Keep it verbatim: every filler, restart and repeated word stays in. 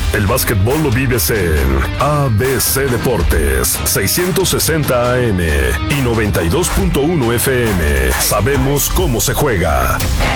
El básquetbol lo vives en A B C Deportes, seiscientos sesenta A M y noventa y dos punto uno F M. Sabemos cómo se juega.